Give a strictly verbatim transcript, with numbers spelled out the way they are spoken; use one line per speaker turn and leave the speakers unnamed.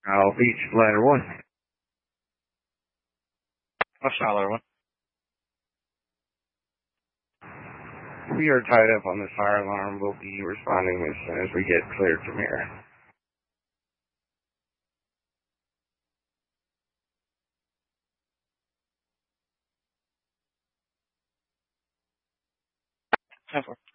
I'll beach ladder one.
I'll shot ladder one.
We are tied up on the fire alarm. We'll be responding as soon as we get cleared from here.
ten four.